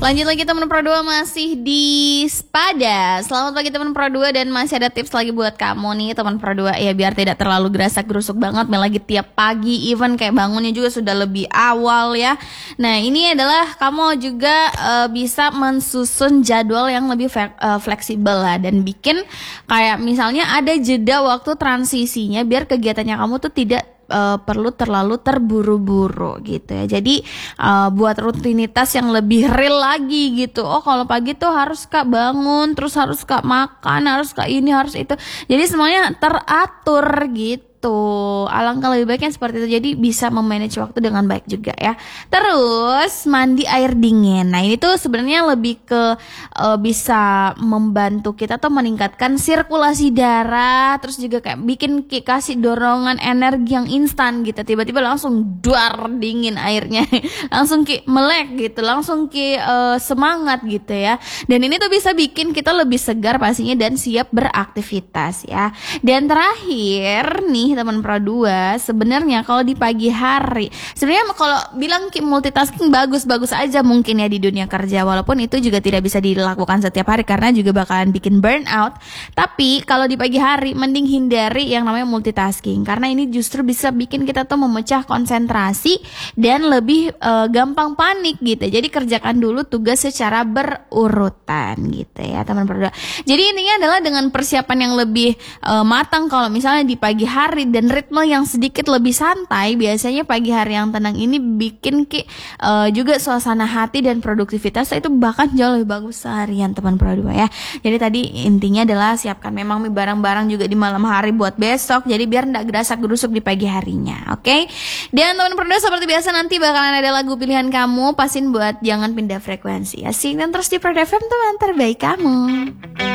Lanjut lagi teman Pro 2 masih di Spada. Selamat pagi teman Pro 2 dan masih ada tips lagi buat kamu nih teman Pro 2 ya, biar tidak terlalu gerasak gerusuk banget lagi tiap pagi, even kayak bangunnya juga sudah lebih awal ya. Nah, ini adalah kamu juga bisa mensusun jadwal yang lebih fleksibel lah, dan bikin kayak misalnya ada jeda waktu transisinya biar kegiatannya kamu tuh tidak perlu terlalu terburu-buru gitu ya. Jadi buat rutinitas yang lebih real lagi gitu. Oh, kalau pagi tuh harus Kak bangun, terus harus Kak makan, harus Kak ini, harus itu. Jadi semuanya teratur gitu. Alangkah lebih baiknya seperti itu. Jadi bisa memanage waktu dengan baik juga ya. Terus mandi air dingin. Nah, ini tuh sebenarnya lebih ke bisa membantu kita tuh meningkatkan sirkulasi darah, terus juga kayak bikin kasih dorongan energi yang instan gitu. Tiba-tiba langsung duar dingin airnya. Langsung melek gitu, langsung semangat gitu ya. Dan ini tuh bisa bikin kita lebih segar pastinya dan siap beraktivitas ya. Dan terakhir nih teman Pro 2, sebenarnya kalau di pagi hari, sebenarnya kalau bilang multitasking bagus-bagus aja mungkin ya di dunia kerja, walaupun itu juga tidak bisa dilakukan setiap hari karena juga bakalan bikin burnout. Tapi kalau di pagi hari mending hindari yang namanya multitasking, karena ini justru bisa bikin kita tuh memecah konsentrasi dan lebih gampang panik gitu. Jadi kerjakan dulu tugas secara berurutan gitu ya teman Pro 2. Jadi intinya adalah dengan persiapan yang lebih matang, kalau misalnya di pagi hari dan ritme yang sedikit lebih santai, biasanya pagi hari yang tenang ini bikin juga suasana hati dan produktivitas itu bahkan jauh lebih bagus seharian teman Pro 2 ya. Jadi tadi intinya adalah siapkan memang barang-barang juga di malam hari buat besok, jadi biar enggak gerasak gerusuk di pagi harinya. Oke? Dan teman Pro 2 seperti biasa nanti bakalan ada lagu pilihan kamu, pasin buat jangan pindah frekuensi ya. Sing dan terus di Pro FM teman terbaik kamu.